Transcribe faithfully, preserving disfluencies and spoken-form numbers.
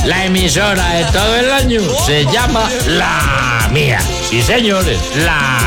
La emisora de todo el año se llama La Mía. Sí, señores, La